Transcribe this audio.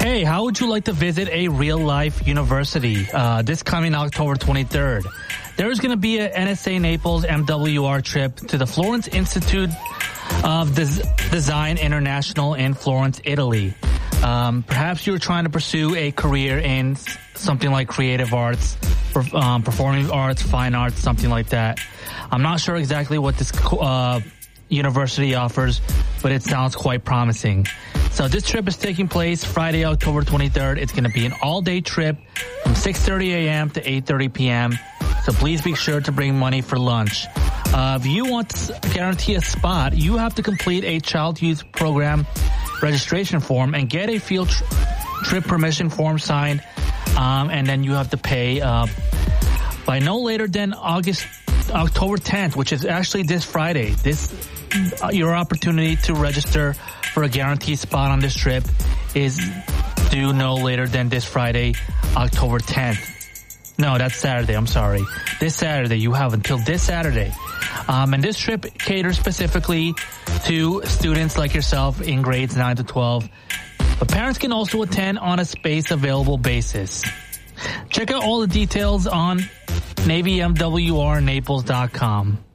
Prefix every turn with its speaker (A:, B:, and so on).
A: Hey, how would you like to visit a real-life university this coming October 23rd? There's going to be an NSA Naples MWR trip to the Florence Institute of Design International in Florence, Italy. Perhaps you're trying to pursue a career in something like creative arts, performing arts, fine arts, something like that. I'm not sure exactly what this university offers, but it sounds quite promising. So this trip is taking place Friday, October 23rd. It's going to be an all-day trip from 6:30 a.m. to 8:30 p.m. So please be sure to bring money for lunch. If you want to guarantee a spot, you have to complete a child youth program registration form and get a field trip permission form signed. And then you have to pay by no later than October 10th, which is actually this Friday. Your opportunity to register for a guaranteed spot on this trip is due no later than this Friday, October 10th. No, that's Saturday. I'm sorry. This Saturday. You have until this Saturday. And this trip caters specifically to students like yourself in grades 9 to 12. But parents can also attend on a space available basis. Check out all the details on NavyMWRNaples.com.